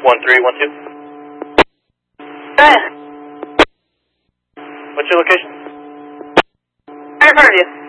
1312. Go ahead. What's your location? Right in front of you.